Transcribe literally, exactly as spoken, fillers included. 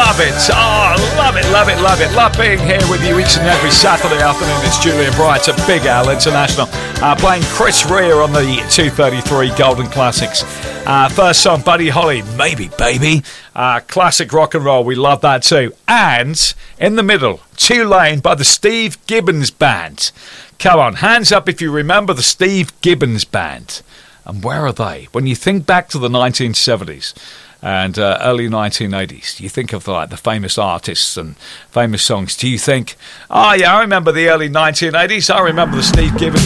love it. Oh, love it, love it, love it. Love being here with you each and every Saturday afternoon. It's Julian Bright at Big Al International, uh, playing Chris Rea on the two thirty-three Golden Classics. Uh, first song, Buddy Holly, Maybe Baby. Uh, classic rock and roll, we love that too. And in the middle, Tulane by the Steve Gibbons Band. Come on, hands up if you remember the Steve Gibbons Band. And where are they? When you think back to the nineteen seventies and uh, early nineteen eighties, you think of the, like the famous artists and famous songs. Do you think, oh yeah, I remember the early nineteen eighties. I remember the Steve Gibbons